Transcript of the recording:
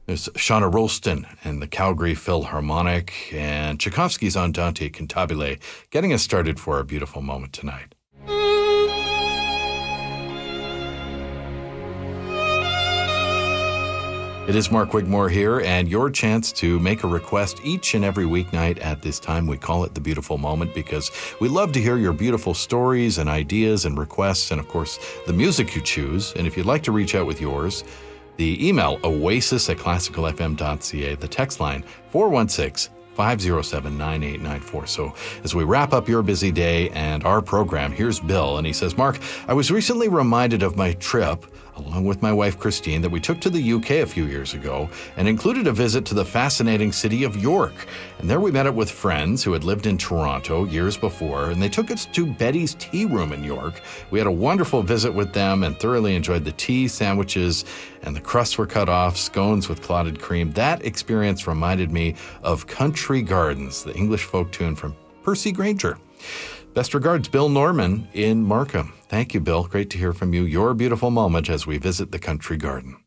There's Shauna Rolston and the Calgary Philharmonic and Tchaikovsky's Andante Cantabile getting us started for a beautiful moment tonight. It is Mark Wigmore here, and your chance to make a request each and every weeknight at this time. We call it The Beautiful Moment because we love to hear your beautiful stories and ideas and requests and, of course, the music you choose. And if you'd like to reach out with yours, the email oasis@classicalfm.ca, the text line 416-507-9894. So as we wrap up your busy day and our program, here's Bill, and he says, Mark, I was recently reminded of my trip, along with my wife Christine, that we took to the UK a few years ago and included a visit to the fascinating city of York. And there we met up with friends who had lived in Toronto years before, and they took us to Betty's Tea Room in York. We had a wonderful visit with them and thoroughly enjoyed the tea, sandwiches, and the crusts were cut off, scones with clotted cream. That experience reminded me of Country Gardens, the English folk tune from Percy Grainger. Best regards, Bill Norman in Markham. Thank you, Bill. Great to hear from you. Your beautiful moment as we visit the Country Garden.